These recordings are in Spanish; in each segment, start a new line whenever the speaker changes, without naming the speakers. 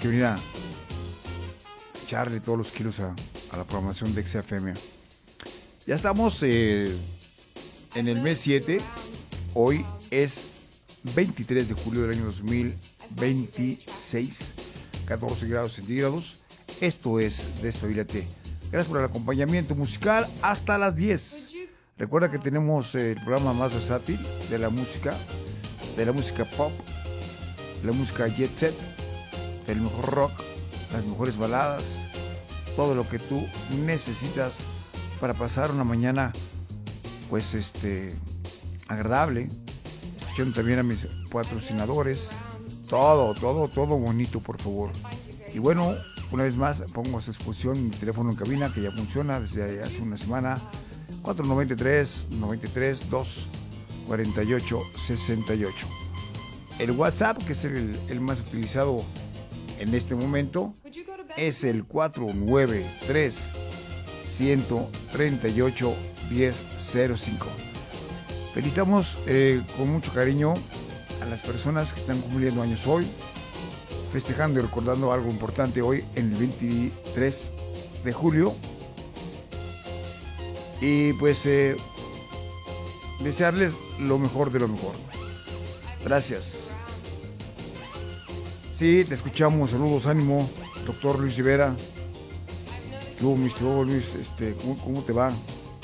que venir a echarle todos los kilos a la programación de XFM. Ya estamos en el mes 7. Hoy es 23 de julio del año 2026. 14 grados centígrados. Esto es Despabilate. Gracias por el acompañamiento musical hasta las 10. Recuerda que tenemos el programa más versátil de la música pop, de la música jet set, del mejor rock, las mejores baladas, todo lo que tú necesitas para pasar una mañana pues agradable, escuchando también a mis patrocinadores, todo bonito, por favor. Y bueno, una vez más pongo a su disposición mi teléfono en cabina que ya funciona desde hace una semana, 493-248-68. El WhatsApp, que es el más utilizado en este momento, es el 493-138-1005. Felicitamos con mucho cariño a las personas que están cumpliendo años hoy, festejando y recordando algo importante hoy en el 23 de julio. Y pues desearles lo mejor de lo mejor. Gracias. Sí, te escuchamos. Saludos, ánimo. Doctor Luis Rivera. Tú, Mr. Luis, ¿cómo te va?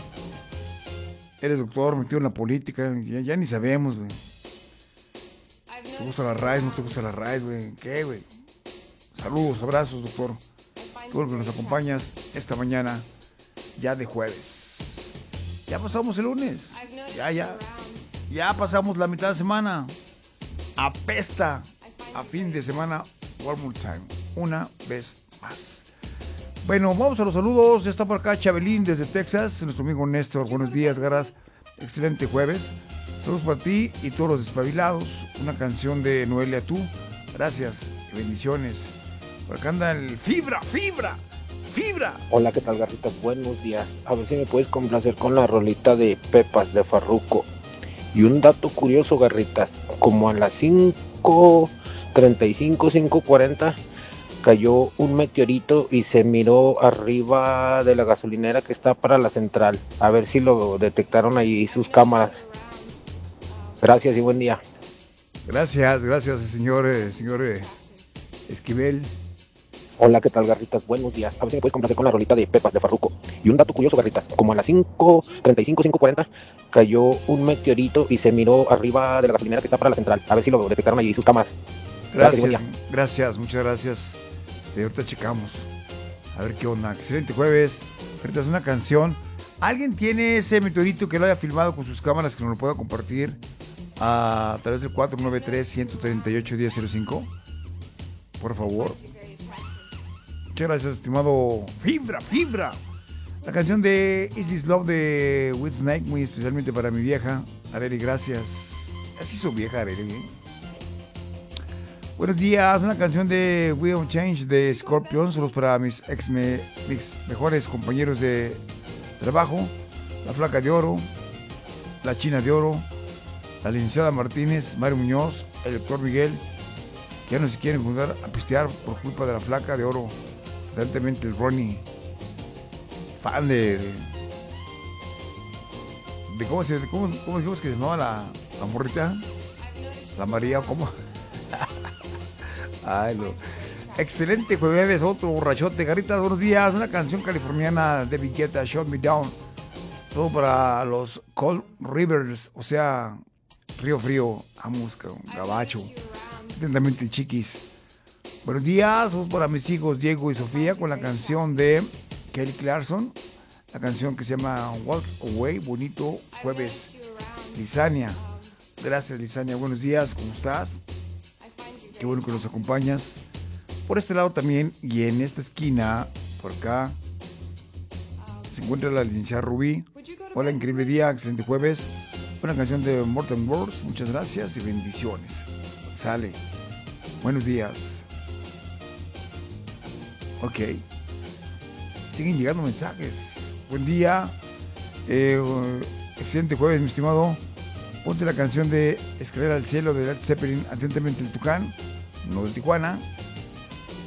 Eres doctor, metido en la política. Ya ni sabemos, güey. ¿Te gusta la RAID? ¿No te gusta la RAID, güey? ¿Qué, güey? Saludos, abrazos, doctor. Tú que nos acompañas esta mañana, ya de jueves. Ya pasamos el lunes. Ya pasamos la mitad de semana. Apesta a fin de semana. One more time. Una vez más. Bueno, vamos a los saludos. Ya está por acá Chabelín desde Texas. Nuestro amigo Néstor. Buenos días, Garas. Excelente jueves. Saludos para ti y todos los despabilados. Una canción de Noelia Tú. Gracias y bendiciones. Por acá anda el Fibra.
Hola, ¿qué tal, Garrita? Buenos días. A ver si me puedes complacer con la rolita de Pepas de Farruko. Y un dato curioso, Garritas, como a las 5:35, 5:40 cayó un meteorito y se miró arriba de la gasolinera que está para la central. A ver si lo detectaron ahí sus cámaras. Gracias y buen día.
Gracias, señor Esquivel.
Hola, ¿qué tal, Garritas? Buenos días. A ver si me puedes complacer con la rolita de Pepas de Farruko. Y un dato curioso, Garritas, como a las 5:35, 5:40 cayó un meteorito y se miró arriba de la gasolinera que está para la central. A ver si lo detectaron allí sus cámaras.
Gracias, muchas gracias. Ahorita checamos. A ver qué onda. Excelente jueves. Ahorita es una canción. ¿Alguien tiene ese meteorito que lo haya filmado con sus cámaras que nos lo pueda compartir a través del 493-138-1005? Por favor. Muchas gracias, estimado Fibra. La canción de Is This Love de Whitesnake, muy especialmente para mi vieja Areli, gracias. Así su vieja Areli, ¿eh? Buenos días, una canción de We Don't Change de Scorpions, solo para mis mejores compañeros de trabajo, la Flaca de Oro, la China de Oro, la licenciada Martínez, Mario Muñoz, el doctor Miguel, que ya no se quieren juntar a pistear por culpa de la Flaca de Oro. Evidentemente el Ronnie, fan de ¿cómo dijimos que se llamaba la morrita? La María, ¿cómo? Ay, no. Excelente jueves, otro borrachote. Garritas, buenos días. Una canción californiana de Viqueta, Shut Me Down. Todo para los Cold Rivers, o sea, Río Frío, Amusca, Gabacho. Atentamente, chiquis. Buenos días, somos para mis hijos Diego y Sofía con la canción de Kelly Clarkson, la canción que se llama Walk Away. Bonito jueves. Lisania, gracias Lisania, buenos días, ¿cómo estás? Qué bueno que nos acompañas. Por este lado también y en esta esquina, por acá, se encuentra la licenciada Rubí. Hola, increíble día, excelente jueves. Una canción de Morten Wars, muchas gracias y bendiciones. Sale. Buenos días. Ok. Siguen llegando mensajes. Buen día. Excelente jueves, mi estimado. Ponte la canción de Escalera al Cielo de Led Zeppelin. Atentamente el Tucán, no de Tijuana.